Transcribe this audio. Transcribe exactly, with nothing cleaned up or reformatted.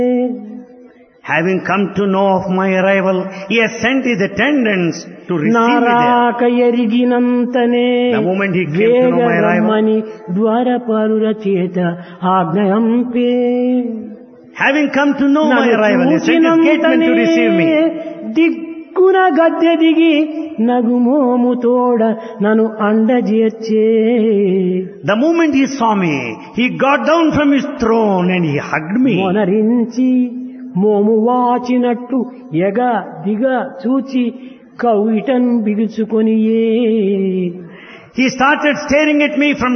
Having come to know of my arrival, he has sent his attendants to receive me there. నారాక ఎరిగినంతనే The moment he came to know my arrival, వేగరమ్మని ద్వారపాలుర చేత ఆజ్ఞయంపే. having come to know my arrival, he sent his gatemen to receive me. దిక్కున గద్దె దిగి నగుమోము తోడ నన్ను అండజేర్చే. The moment he saw me, he got down from his throne and he hugged me. మొనరించి మోము వాచినట్టు ఎగ దిగ చూచి కవిటన్ బిగుచుకొనియే. He started staring at me from